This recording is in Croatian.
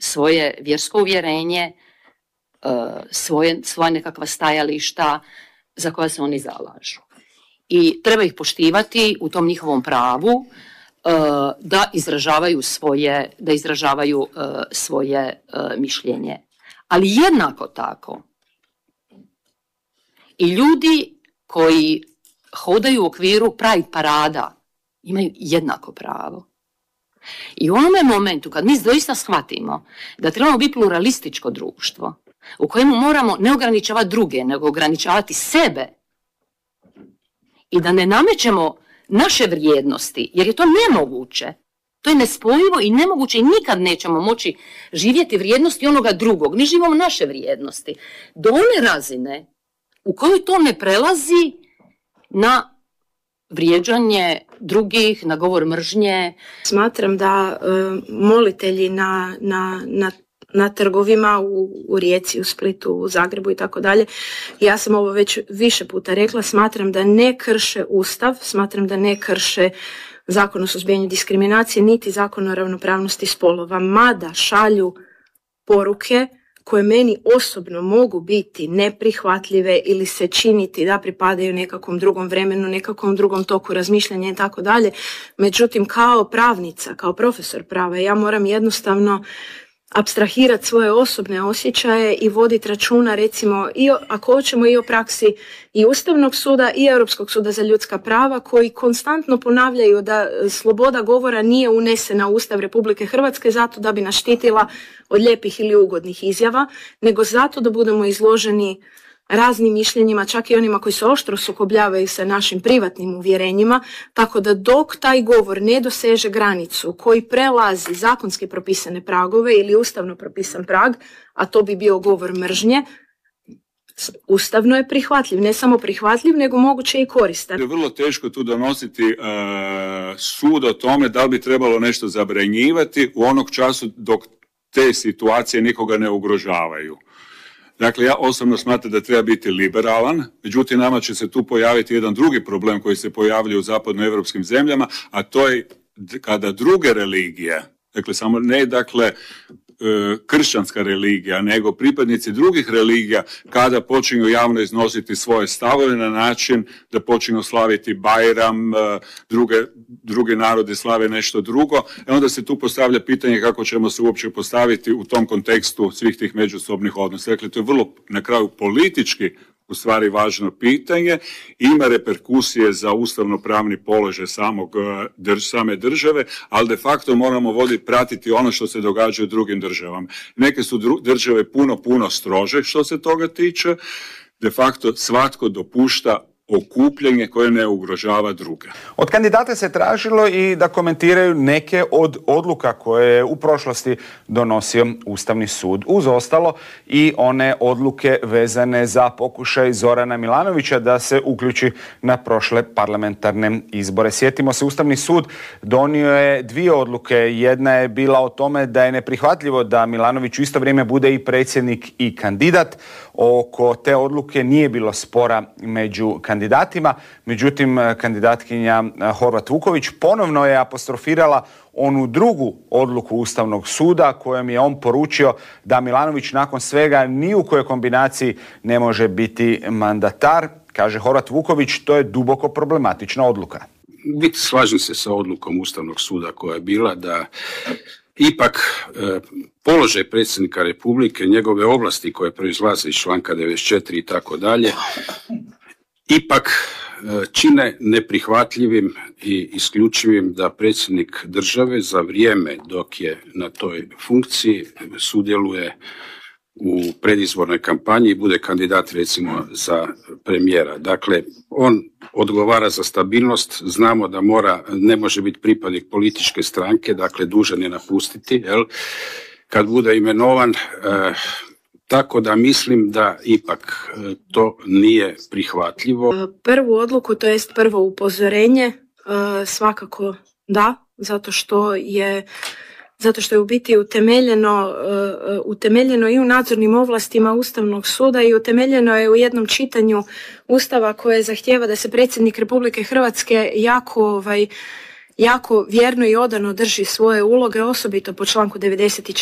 svoje vjersko uvjerenje, svoje nekakva stajališta za koja se oni zalažu. I treba ih poštivati u tom njihovom pravu da izražavaju svoje mišljenje. Ali jednako tako i ljudi koji hodaju u okviru Pride parada imaju jednako pravo. I u onome momentu kad mi doista shvatimo da trebamo biti pluralističko društvo u kojemu moramo ne ograničavati druge, nego ograničavati sebe i da ne namećemo naše vrijednosti, jer je to nemoguće. To je nespojivo i nemoguće i nikad nećemo moći živjeti vrijednosti onoga drugog. Mi živimo naše vrijednosti. Do one razine u kojoj to ne prelazi na vrijeđanje drugih, na govor mržnje. Smatram da molitelji na trgovima u Rijeci, u Splitu, u Zagrebu i tako dalje, ja sam ovo već više puta rekla, smatram da ne krše Ustav, smatram da ne krše Zakon o suzbijanju diskriminacije, niti Zakon o ravnopravnosti spolova, mada šalju poruke koje meni osobno mogu biti neprihvatljive ili se činiti da pripadaju nekakvom drugom vremenu, nekakvom drugom toku razmišljanja i tako dalje. Međutim, kao pravnica, kao profesor prava, ja moram jednostavno apstrahirati svoje osobne osjećaje i voditi računa, recimo, ako hoćemo i o praksi i Ustavnog suda i Europskog suda za ljudska prava, koji konstantno ponavljaju da sloboda govora nije unesena u Ustav Republike Hrvatske zato da bi nas štitila od lijepih ili ugodnih izjava, nego zato da budemo izloženi raznim mišljenjima, čak i onima koji se oštro sukobljavaju sa našim privatnim uvjerenjima, tako da dok taj govor ne doseže granicu koji prelazi zakonski propisane pragove ili ustavno propisan prag, a to bi bio govor mržnje, ustavno je prihvatljiv, ne samo prihvatljiv, nego moguće i koristan. Je vrlo teško tu donositi sud o tome da li bi trebalo nešto zabranjivati u onog času dok te situacije nikoga ne ugrožavaju. Dakle, ja osobno smatram da treba biti liberalan, međutim nama će se tu pojaviti jedan drugi problem koji se pojavljuje u zapadnoevropskim zemljama, a to je kada druge religije, dakle samo ne kršćanska religija, nego pripadnici drugih religija, kada počinju javno iznositi svoje stavove na način da počinju slaviti Bajram, drugi narodi slave nešto drugo, onda se tu postavlja pitanje kako ćemo se uopće postaviti u tom kontekstu svih tih međusobnih odnosa. Dakle, to je vrlo na kraju politički u stvari važno pitanje, ima reperkusije za ustavno-pravni položaj same države, ali de facto moramo pratiti ono što se događa u drugim državama. Neke su države puno strože što se toga tiče, de facto svatko dopušta okupljanje koje ne ugrožava druge. Od kandidata se tražilo i da komentiraju neke od odluka koje je u prošlosti donosio Ustavni sud. Uz ostalo i one odluke vezane za pokušaj Zorana Milanovića da se uključi na prošle parlamentarne izbore. Sjetimo se, Ustavni sud donio je dvije odluke. Jedna je bila o tome da je neprihvatljivo da Milanović u isto vrijeme bude i predsjednik i kandidat. Oko te odluke nije bilo spora među kandidatima, međutim kandidatkinja Horvat Vuković ponovno je apostrofirala onu drugu odluku Ustavnog suda kojom je on poručio da Milanović nakon svega ni u kojoj kombinaciji ne može biti mandatar. Kaže Horvat Vuković, to je duboko problematična odluka. Slažem se sa odlukom Ustavnog suda koja je bila da ipak položaj predsjednika Republike, njegove ovlasti koje proizlaze iz članka 94 i tako dalje, ipak čine neprihvatljivim i isključivim da predsjednik države za vrijeme dok je na toj funkciji sudjeluje u predizbornoj kampanji i bude kandidat recimo za premijera. Dakle, on odgovara za stabilnost, znamo da ne može biti pripadnik političke stranke, dakle dužan je napustiti, kad bude imenovan, tako da mislim da ipak to nije prihvatljivo. Prvu odluku, to jest prvo upozorenje, svakako da, zato što je u biti utemeljeno i u nadzornim ovlastima Ustavnog suda i utemeljeno je u jednom čitanju Ustava koje zahtijeva da se predsjednik Republike Hrvatske jako vjerno i odano drži svoje uloge, osobito po članku 94.